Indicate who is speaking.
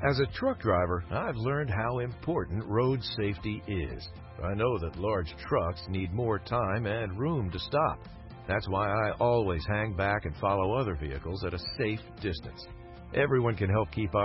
Speaker 1: As a truck driver, I've learned how important road safety is. I know that large trucks need more time and room to stop. That's why I always hang back and follow other vehicles at a safe distance. Everyone can help keep our